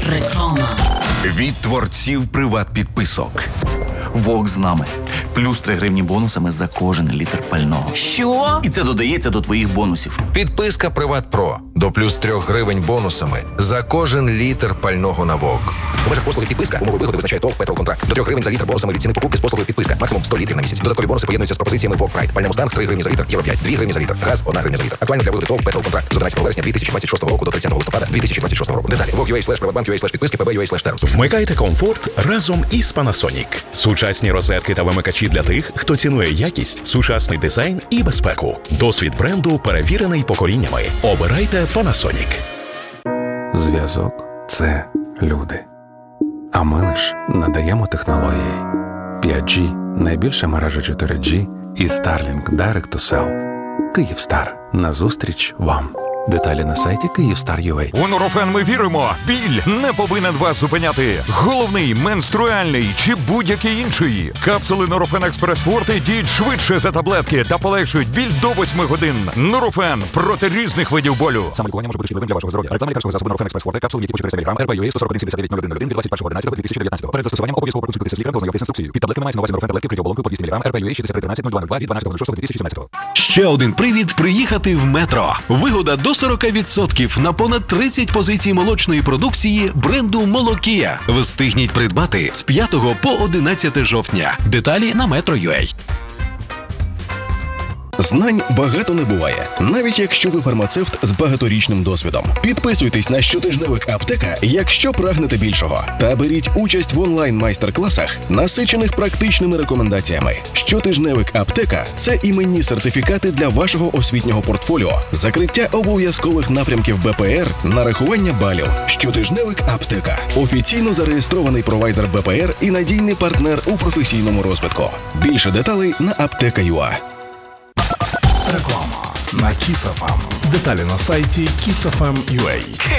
Реклама. Від творців приват-підписок. Вок з нами. Плюс 3 гривні бонусами за кожен літр пального. Що? І це додається до твоїх бонусів. Підписка «Приват Про» до плюс 3 гривень бонусами за кожен літр пального на ВОК. У межах послуги підписка умови вигоди визначає ТОВ «Петролконтракт». До 3 гривень за літр бонусами від ціни покупки з послугою підписка. Максимум 100 літрів на місяць. Додаткові бонуси поєднуються з пропозиціями «ВОК Прайд». Пальне Мустанг 3 гривні за літр, Євро 5, 2 гривні за літр, газ 1 гривня за літр. Актуально для вигоди ТОВ «Петролконтракт» з 11 вересня 2026 року до 30 листопада 2026 року. Деталі vok.ua/privatbank.ua/підписки pb.ua/terms. Вмикайте комфорт разом із Panasonic. Сучасні розетки та вимикачі для тих, хто цінує якість, сучасний дизайн і безпеку. Досвід бренду перевірений поколіннями. Обирайте Panasonic. Зв'язок – це люди. А ми лиш надаємо технології. 5G – найбільша мережа 4G і Starlink Direct to Cell. Київстар. Назустріч вам. Деталі на сайті Kyivstar.ua. У Нурофен ми віримо. Біль не повинен вас зупиняти. Головний, менструальний чи будь-який інший. Капсули Нурофен Експрес Форте діють швидше за таблетки та полегшують біль до 8 годин. Нурофен проти різних видів болю. Самолікування може бути шкідливим для вашого здоров'я. Реклама лікарського засобу Нурофен Експрес Форте, капсули, які по 400 мг, РП-ЮА 141-79-01-01 від 21.11.2019. Перед застосуванням обов'язково проконсультуйтеся з лікарем, ознайомтесь з інструкцією. Під таблетками мається на увазі Нурофен таблетки при оболонку по 200 мг, РП-ЮА 6313-0202 від 12.06.2017. Ще один привід приїхати в Метро. Вигода до 40% на понад 30 позицій молочної продукції бренду «Молокія». Встигніть придбати з 5 по 11 жовтня. Деталі на Metro.ua. Знань багато не буває, навіть якщо ви фармацевт з багаторічним досвідом. Підписуйтесь на щотижневик «Аптека», якщо прагнете більшого. Та беріть участь в онлайн-майстер-класах, насичених практичними рекомендаціями. Щотижневик «Аптека» – це іменні сертифікати для вашого освітнього портфоліо, закриття обов'язкових напрямків БПР, нарахування балів. Щотижневик «Аптека» – офіційно зареєстрований провайдер БПР і надійний партнер у професійному розвитку. Більше деталей на apteka.ua. Реклама на Kiss FM. Деталі на сайті KissFM.ua.